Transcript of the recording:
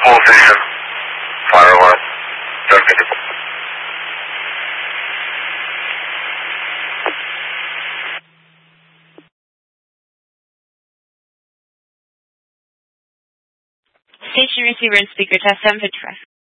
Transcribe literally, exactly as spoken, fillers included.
Full vision. Fire alarm. Dark interval. Station receiver and speaker test seven fifty-five.